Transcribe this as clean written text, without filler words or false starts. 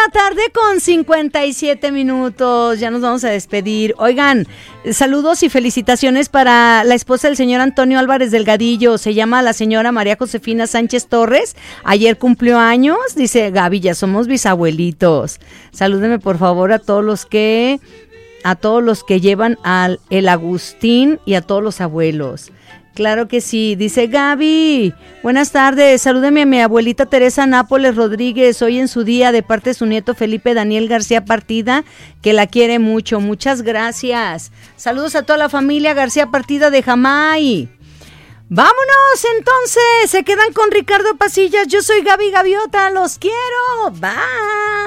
la tarde con 57 minutos. Ya nos vamos a despedir. Oigan, saludos y felicitaciones para la esposa del señor Antonio Álvarez Delgadillo. Se llama la señora María Josefina Sánchez Torres. Ayer cumplió años. Dice Gaby, ya somos bisabuelitos. Salúdeme por favor a todos los que llevan al el Agustín y a todos los abuelos. Claro que sí, dice Gaby, buenas tardes, salúdeme a mi abuelita Teresa Nápoles Rodríguez, hoy en su día, de parte de su nieto Felipe Daniel García Partida, que la quiere mucho, muchas gracias. Saludos a toda la familia García Partida de Jamay. Vámonos entonces, se quedan con Ricardo Pasillas, yo soy Gaby Gaviota, los quiero, bye.